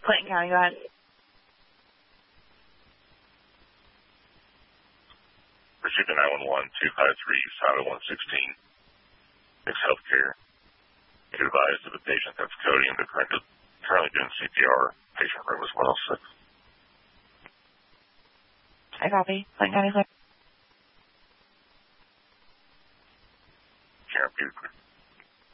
Clinton County, go ahead. Pursuit to 911, 253, South 116. Mix Healthcare. It advised of the patient that's Cody and they're currently doing CPR. Patient room is 106. I copy. Clinton County, clear. Can't repeat it.